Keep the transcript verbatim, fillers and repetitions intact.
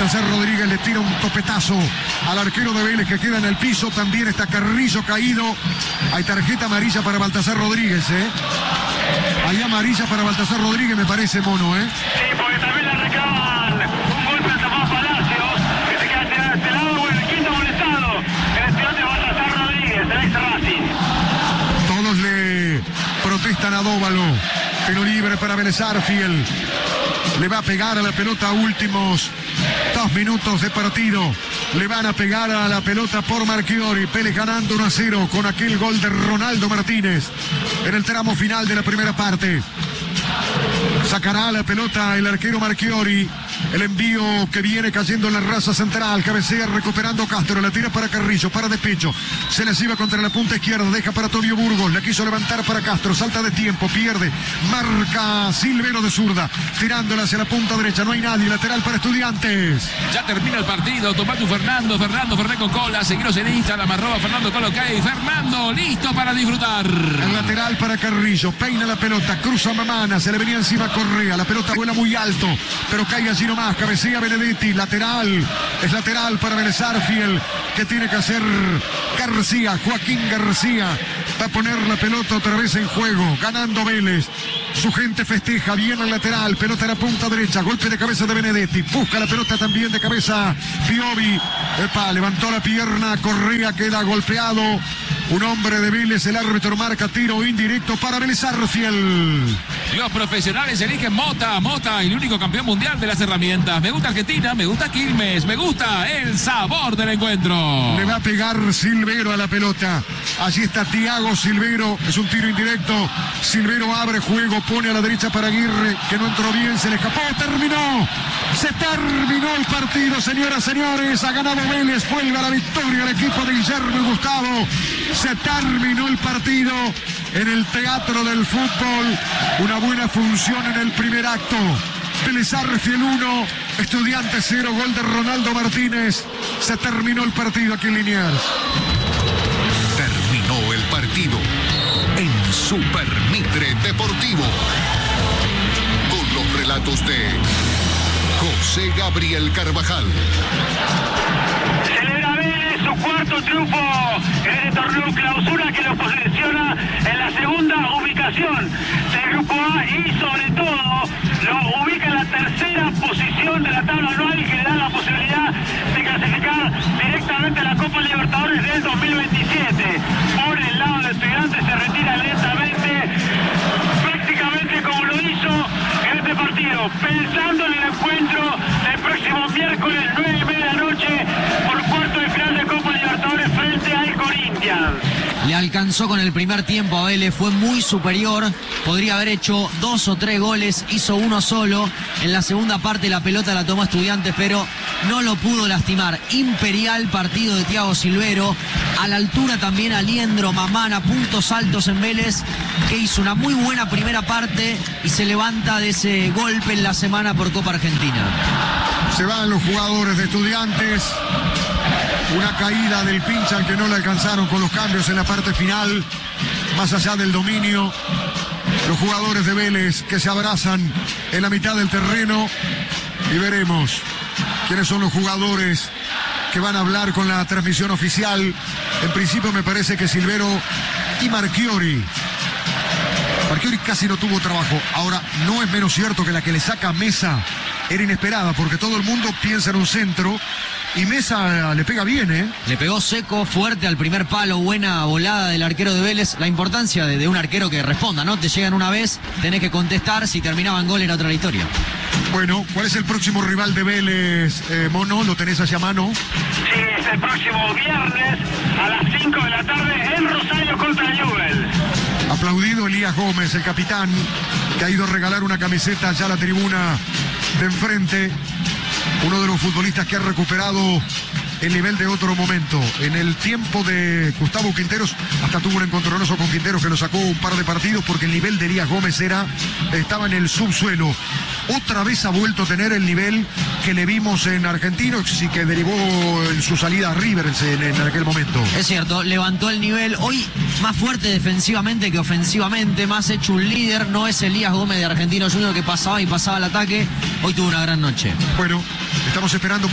Baltasar Rodríguez le tira un topetazo al arquero de Vélez que queda en el piso. También está Carrillo caído. Hay tarjeta amarilla para Baltasar Rodríguez, ¿eh? Hay amarilla para Baltasar Rodríguez, me parece, Mono, ¿eh? Sí, porque también le reclaman un golpe a Tomás Palacios, que se queda tirado de este lado. Bueno, el quinto molestado, el estudiante Baltasar Rodríguez, el ex Racing. Todos le protestan a Dóvalo. Pero libre para Vélez Arfield. Le va a pegar a la pelota últimos dos minutos de partido. Le van a pegar a la pelota por Marchiori. Vélez ganando uno a cero con aquel gol de Ronaldo Martínez en el tramo final de la primera parte. Sacará la pelota el arquero Marchiori. El envío que viene cayendo en la raza central. Cabecea recuperando Castro. La tira para Carrillo. Para de pecho. Se les iba contra la punta izquierda. Deja para Tonio Burgos. La quiso levantar para Castro. Salta de tiempo. Pierde. Marca Silvero de zurda. Tirándola hacia la punta derecha. No hay nadie. Lateral para Estudiantes. Ya termina el partido. Tomando Fernando. Fernando Fernández con cola. Seguiros en Insta. La amarró a Fernando Colocay. Fernando listo para disfrutar. El lateral para Carrillo. Peina la pelota. Cruza Mamana. Se le venía encima Correa. La pelota vuela muy alto. Pero cae allí nomás. Cabecea Benedetti, lateral, es lateral para Vélez Arfield, que tiene que hacer García, Joaquín García, va a poner la pelota otra vez en juego, ganando Vélez, su gente festeja, bien al lateral, pelota a la punta derecha, golpe de cabeza de Benedetti, busca la pelota también de cabeza Piovi, epa, levantó la pierna, Correa queda golpeado, un hombre de Vélez, el árbitro marca tiro indirecto para Vélez Arfield. Los profesionales eligen Mota, Mota, el único campeón mundial de las herramientas. Me gusta Argentina, me gusta Quilmes, me gusta el sabor del encuentro. Le va a pegar Silvero a la pelota. Allí está Thiago Silvero, es un tiro indirecto. Silvero abre juego, pone a la derecha para Aguirre, que no entró bien, se le escapó, terminó. Se terminó el partido, señoras y señores. Ha ganado Vélez, vuelve a la victoria el equipo de Guillermo y Gustavo. Se terminó el partido en el Teatro del Fútbol. Una buena función en el primer acto. Vélez Arfield uno, Estudiantes cero, gol de Ronaldo Martínez. Se terminó el partido aquí en Liniers. Terminó el partido en Super Mitre Deportivo. Con los relatos de José Gabriel Carvajal. Celebra Vélez su cuarto triunfo en este torneo clausura que lo posiciona en la segunda ubicación del Grupo A y sobre todo lo ubica en la tercera posición de la tabla anual y que le da la posibilidad de clasificar directamente a la Copa Libertadores del dos mil veintisiete. Por el lado de Estudiantes se retira lentamente, prácticamente como lo hizo en este partido, pensando en el encuentro del próximo miércoles nueve y media de la noche por cuarto de final de Copa Libertadores frente al Corinthians. Le alcanzó con el primer tiempo a Vélez, fue muy superior, podría haber hecho dos o tres goles, hizo uno solo. En la segunda parte la pelota la tomó Estudiantes, pero no lo pudo lastimar. Imperial partido de Thiago Silvero, a la altura también Aliendro, Mamana, puntos altos en Vélez, que hizo una muy buena primera parte y se levanta de ese golpe en la semana por Copa Argentina. Se van los jugadores de Estudiantes. Una caída del pincha al que no le alcanzaron con los cambios en la parte final. Más allá del dominio, los jugadores de Vélez que se abrazan en la mitad del terreno. Y veremos quiénes son los jugadores que van a hablar con la transmisión oficial. En principio me parece que Silvero y Marchiori. Marchiori casi no tuvo trabajo. Ahora, no es menos cierto que la que le saca a Mesa era inesperada, porque todo el mundo piensa en un centro y Mesa le pega bien, ¿eh? Le pegó seco, fuerte al primer palo, buena volada del arquero de Vélez. La importancia de, de un arquero que responda, ¿no? Te llegan una vez, tenés que contestar, si terminaba en gol era otra la historia. Bueno, ¿cuál es el próximo rival de Vélez, eh, Mono? ¿Lo tenés allá a mano? Sí, es el próximo viernes a las cinco de la tarde en Rosario contra Newell's. Aplaudido Elías Gómez, el capitán, que ha ido a regalar una camiseta allá a la tribuna de enfrente. Uno de los futbolistas que ha recuperado el nivel de otro momento. En el tiempo de Gustavo Quinteros, hasta tuvo un encontronazo con Quinteros que lo sacó un par de partidos porque el nivel de Elías Gómez era, estaba en el subsuelo. Otra vez ha vuelto a tener el nivel que le vimos en Argentinos y que derivó en su salida a River en, en aquel momento. Es cierto, levantó el nivel. Hoy más fuerte defensivamente que ofensivamente, más hecho un líder. No es Elías Gómez de Argentinos Juniors que pasaba y pasaba al ataque. Hoy tuvo una gran noche. Bueno, estamos esperando